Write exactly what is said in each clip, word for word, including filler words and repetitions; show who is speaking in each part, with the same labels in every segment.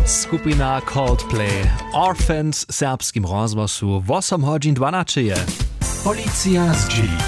Speaker 1: Skupina Coldplay. Orphans serbskim rozgłosu osiem godzin dwanaście. Policja z Gili.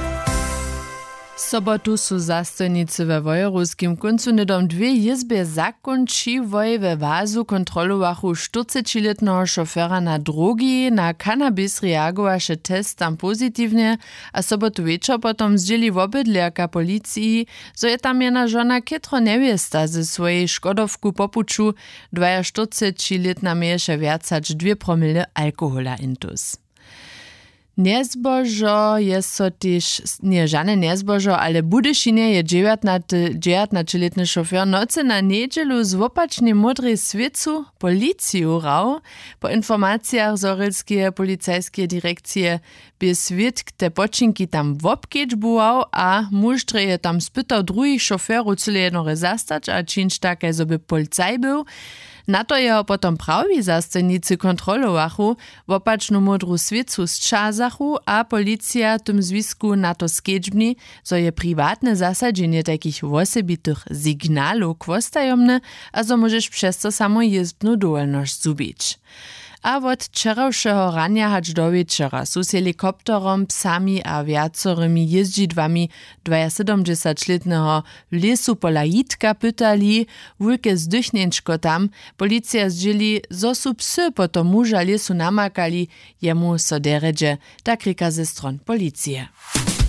Speaker 2: Sobotu su zastojnicy we Wojeruskim kuncu nedom dwie jizbie zakončiwoj we Wazu kontrolowachu czterdziestoletnego szofera na drogi, na kanabis reagowaše test tam pozitywnie, a sobotu wieczor potom zdzieli wobydlerka policiji, zo je tam jena żona kietro niewiesta ze swojej szkodowku popuczu, dwudziestoczteroletna mieješe viacać dwie promile alkohola intus. Niezbožo je so tež, nie žane niezbožo, ale Budyšinie je dziewiętnastoletny šofer nocy na niedzielu z opačnej modrej svicu policiju rał. Po informacjach z Orelskie policajskie direkcije by svit te počinki tam wopkieć buwał, a muždre je tam spytał drugich šoferów cyle jednore zastać, a činč takaj zoby policaj był. Na to jeho potom prawi zastojnicy kontrolowachu, wopačnu modru svicu zčazachu a policja tym zwisku na to skedźbni, zo je prywatne zasadzenie takich osobitych signalów kwostajomne, a zo możesz przez to samo jezdnu dowolność zubić. A od wczorajszego rania hać do wieczora su z helikopterom, psami a wiacorymi jeździdłami dwudziestosiedemletnego w lesu pola Jitka pytali, wulke zdychnięczko tam, policja zdzieli, zo su psy potom muža lesu namakali, jemu so deredzie, tak rika ze stron policije.